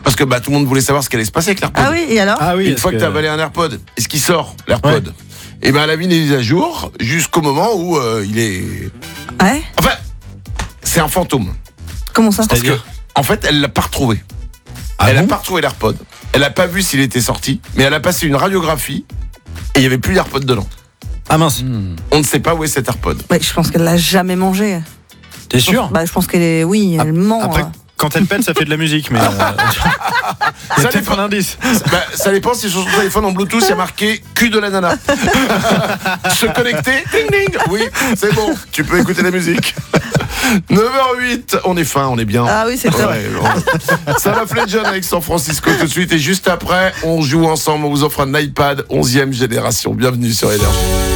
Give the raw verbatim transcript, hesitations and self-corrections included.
Parce que bah, tout le monde voulait savoir ce qui allait se passer avec l'AirPod. Ah oui, et alors Ah oui. Une fois que, que... tu as avalé un AirPod, est-ce qu'il sort l'AirPod? Et ben elle a mis des mises à jour jusqu'au moment où euh, il est. Ouais. Enfin, c'est un fantôme. Comment ça? Parce que, en fait, elle l'a pas retrouvé. Ah elle bon a pas retrouvé l'AirPod. Elle a pas vu s'il était sorti, mais elle a passé une radiographie et il y avait plus d'AirPod dedans. Ah mince. On ne sait pas où est cet AirPod. Ouais, je pense qu'elle l'a jamais mangé. T'es sûr? Bah, je pense qu'elle est. Oui, elle ment. Après, hein. quand elle pète, ça fait de la musique, mais. Euh... Ça ça dépend. dépend un indice. Bah, ça dépend si sur son téléphone en Bluetooth il y a marqué cul de la nana. Se connecter, ding ding. Oui, c'est bon, tu peux écouter la musique. neuf heures huit, on est fin, on est bien. Ah oui, c'est top. Ouais, bon. Ça va Fledjon avec San Francisco tout de suite. Et juste après, on joue ensemble, on vous offre un iPad onzième génération. Bienvenue sur Énergie.